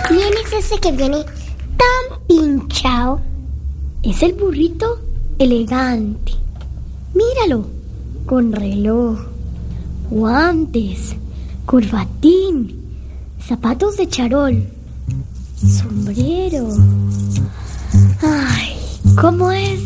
¿Quién es ese que viene tan pinchado? Es el burrito elegante. Míralo, con reloj, guantes, corbatín, zapatos de charol, sombrero. Ay, ¿cómo es